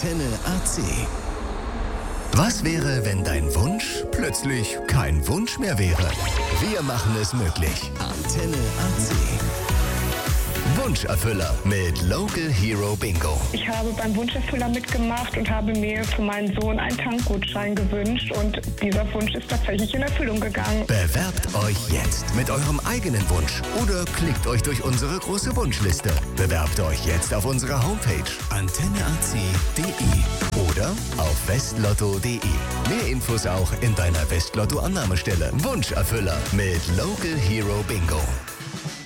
Antenne AC. Was wäre, wenn dein Wunsch plötzlich kein Wunsch mehr wäre? Wir machen es möglich. Antenne AC. Wunscherfüller mit Local Hero Bingo. Ich habe beim Wunscherfüller mitgemacht und habe mir für meinen Sohn einen Tankgutschein gewünscht und dieser Wunsch ist tatsächlich in Erfüllung gegangen. Bewerbt euch jetzt mit eurem eigenen Wunsch oder klickt euch durch unsere große Wunschliste. Bewerbt euch jetzt auf unserer Homepage antenneac.de oder auf westlotto.de. Mehr Infos auch in deiner Westlotto-Annahmestelle. Wunscherfüller mit Local Hero Bingo.